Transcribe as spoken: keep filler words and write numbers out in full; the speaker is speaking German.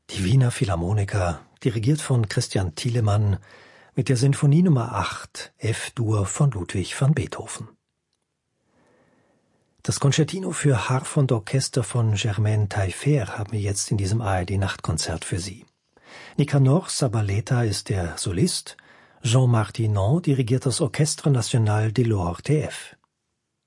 Die Wiener Philharmoniker, dirigiert von Christian Thielemann, mit der Sinfonie Nummer acht, F-Dur von Ludwig van Beethoven. Das Concertino für Harfe und Orchester von Germaine Taillefer haben wir jetzt in diesem A R D-Nachtkonzert für Sie. Nicanor Zabaleta ist der Solist, Jean Martinon dirigiert das Orchestre National de l'O R T F.